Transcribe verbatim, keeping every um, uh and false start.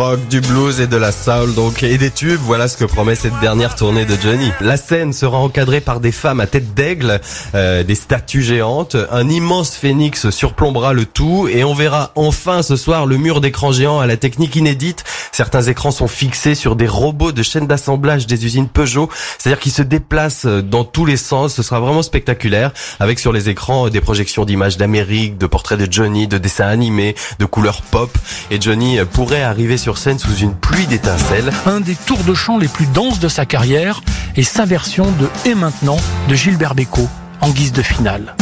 rock, du blues et de la soul, donc, et des tubes. Voilà ce que promet cette dernière tournée de Johnny. La scène sera encadrée par des femmes à tête d'aigle, euh, des statues géantes. Un immense phénix surplombera le tout et on verra enfin ce soir le mur d'écran géant à la technique inédite. Certains écrans sont fixés sur des robots de chaîne d'assemblage des usines Peugeot, c'est-à-dire qu'ils se déplacent dans tous les sens. Ce sera vraiment spectaculaire, avec sur les écrans des projections d'images d'Amérique, de portraits de Johnny, de dessins animés, de couleurs pop. Et Johnny pourrait arriver sur scène sous une pluie d'étincelles. Un des tours de chant les plus denses de sa carrière est sa version de Et maintenant de Gilbert Bécaud en guise de finale.